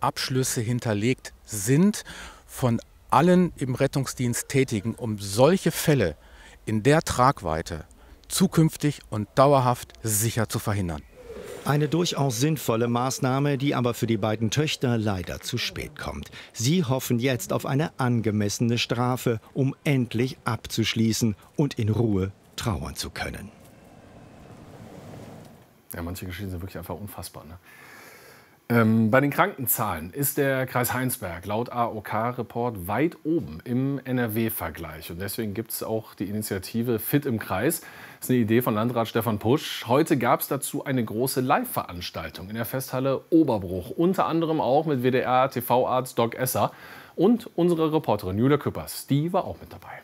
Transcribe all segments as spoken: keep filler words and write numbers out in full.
Abschlüsse hinterlegt sind von allen im Rettungsdienst Tätigen, um solche Fälle in der Tragweite zukünftig und dauerhaft sicher zu verhindern. Eine durchaus sinnvolle Maßnahme, die aber für die beiden Töchter leider zu spät kommt. Sie hoffen jetzt auf eine angemessene Strafe, um endlich abzuschließen und in Ruhe trauern zu können. Ja, manche Geschichten sind wirklich einfach unfassbar, ne? Ähm, bei den Krankenzahlen ist der Kreis Heinsberg laut A O K-Report weit oben im N R W-Vergleich. Und deswegen gibt es auch die Initiative Fit im Kreis. Das ist eine Idee von Landrat Stefan Pusch. Heute gab es dazu eine große Live-Veranstaltung in der Festhalle Oberbruch. Unter anderem auch mit W D R-T V-Arzt Doc Esser. Und unsere Reporterin Julia Küppers, die war auch mit dabei.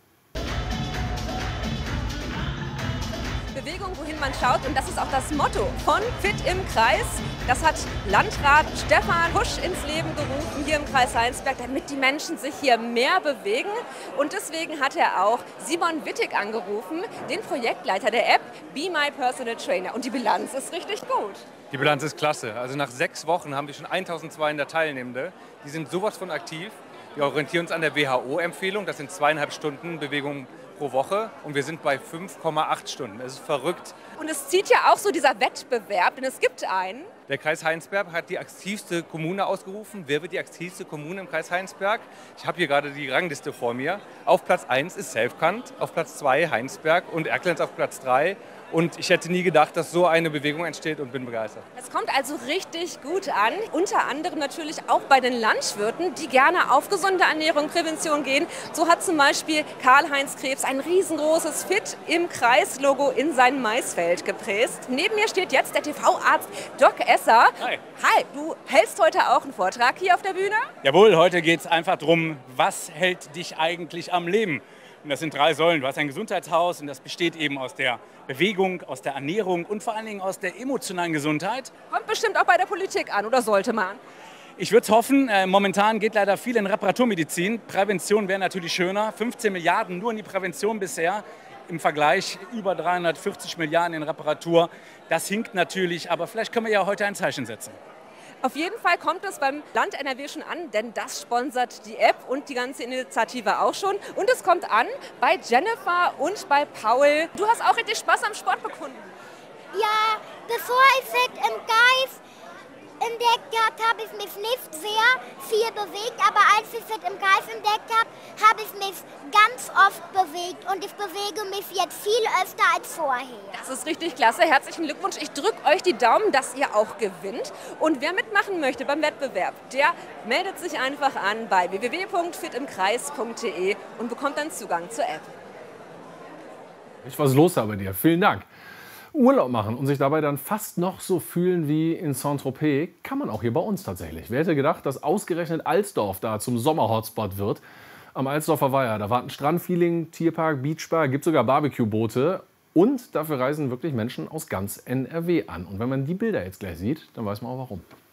Bewegung, wohin man schaut. Und das ist auch das Motto von Fit im Kreis. Das hat Landrat Stefan Pusch ins Leben gerufen hier im Kreis Heinsberg, damit die Menschen sich hier mehr bewegen. Und deswegen hat er auch Simon Wittig angerufen, den Projektleiter der App Be My Personal Trainer. Und die Bilanz ist richtig gut. Die Bilanz ist klasse. Also nach sechs Wochen haben wir schon eintausendzweihundert Teilnehmende. Die sind sowas von aktiv. Wir orientieren uns an der W H O-Empfehlung. Das sind zweieinhalb Stunden Bewegung pro Woche und wir sind bei fünf Komma acht Stunden. Das ist verrückt. Und es zieht ja auch so dieser Wettbewerb, denn es gibt einen. Der Kreis Heinsberg hat die aktivste Kommune ausgerufen. Wer wird die aktivste Kommune im Kreis Heinsberg? Ich habe hier gerade die Rangliste vor mir. Auf Platz eins ist Selfkant, auf Platz zwei Heinsberg und Erkelenz auf Platz drei. Und ich hätte nie gedacht, dass so eine Bewegung entsteht und bin begeistert. Es kommt also richtig gut an. Unter anderem natürlich auch bei den Landwirten, die gerne auf gesunde Ernährung, Prävention gehen. So hat zum Beispiel Karl-Heinz Krebs ein riesengroßes Fit im Kreis-Logo in sein Maisfeld gepresst. Neben mir steht jetzt der T V-Arzt Doc Esser. Hi. Hi, du hältst heute auch einen Vortrag hier auf der Bühne? Jawohl, heute geht es einfach darum, was hält dich eigentlich am Leben? Und das sind drei Säulen. Du hast ein Gesundheitshaus und das besteht eben aus der Bewegung, aus der Ernährung und vor allen Dingen aus der emotionalen Gesundheit. Kommt bestimmt auch bei der Politik an, oder sollte man? Ich würde es hoffen. Äh, momentan geht leider viel in Reparaturmedizin. Prävention wäre natürlich schöner. fünfzehn Milliarden nur in die Prävention bisher. Im Vergleich über dreihundertvierzig Milliarden in Reparatur. Das hinkt natürlich, aber vielleicht können wir ja heute ein Zeichen setzen. Auf jeden Fall kommt es beim Land N R W schon an, denn das sponsert die App und die ganze Initiative auch schon. Und es kommt an bei Jennifer und bei Paul. Du hast auch richtig Spaß am Sport bekommen. Ja, bevor ich Fit im Geist entdeckt habe, habe ich mich nicht sehr viel bewegt. Aber als ich Fit im Geist entdeckt habe, habe ich mich ganz oft bewegt. Und ich bewege mich jetzt viel öfter als vorher. Das ist richtig klasse. Herzlichen Glückwunsch. Ich drücke euch die Daumen, dass ihr auch gewinnt. Und wer mitmachen möchte beim Wettbewerb, der meldet sich einfach an bei w w w punkt fit im kreis punkt d e und bekommt dann Zugang zur App. Ich was los da bei dir. Vielen Dank. Urlaub machen und sich dabei dann fast noch so fühlen wie in Saint-Tropez, kann man auch hier bei uns tatsächlich. Wer hätte gedacht, dass ausgerechnet Alsdorf da zum Sommer-Hotspot wird? Am Alsdorfer Weiher, da warten Strandfeeling, Tierpark, Beachbar, gibt sogar Barbecue-Boote. Und dafür reisen wirklich Menschen aus ganz N R W an. Und wenn man die Bilder jetzt gleich sieht, dann weiß man auch warum.